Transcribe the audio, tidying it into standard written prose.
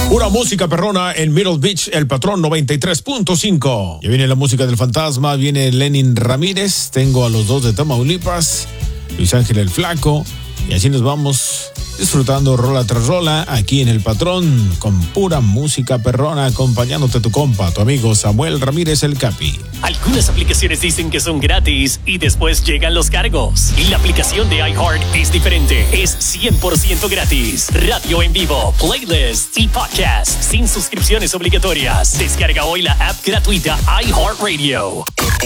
Pura música perrona en Middle Beach, El Patrón 93.5. Ya viene la música del fantasma, viene Lenin Ramírez, tengo a los dos de Tamaulipas, Luis Ángel el Flaco, y así nos vamos disfrutando rola tras rola aquí en El Patrón con pura música perrona, acompañándote tu compa, tu amigo Samuel Ramírez el Capi. Algunas aplicaciones dicen que son gratis y después llegan los cargos. Y la aplicación de iHeart es diferente. Es 100% gratis. Radio en vivo, playlists y podcasts sin suscripciones obligatorias. Descarga hoy la app gratuita iHeartRadio.